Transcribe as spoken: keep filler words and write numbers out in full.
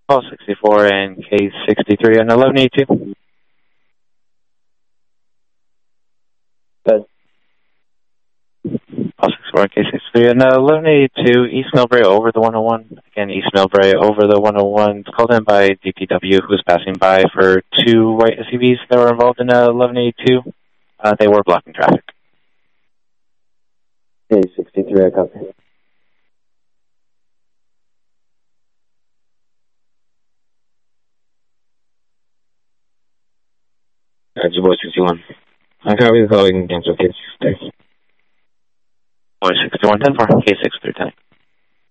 Call sixty-four and K sixty-three on eleven eighty-two. Good. Call sixty-four and K sixty-three on eleven eighty-two, East Millbrae over the one oh one. Again, East Millbrae over the one oh one. It's called in by D P W, who was passing by for two white S U Vs that were involved in uh, eleven eighty-two. Uh, they were blocking traffic. K sixty-three, I copy. Roger, boy sixty-one. I copy the calling cancel case. Boy sixty-one ten four, K six three ten.